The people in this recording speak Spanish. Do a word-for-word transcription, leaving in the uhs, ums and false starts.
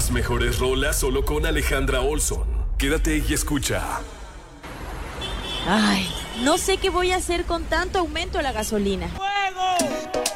Las mejores rolas solo con Alejandra Olson. Quédate y escucha. Ay, no sé qué voy a hacer con tanto aumento a la gasolina. ¡Fuego!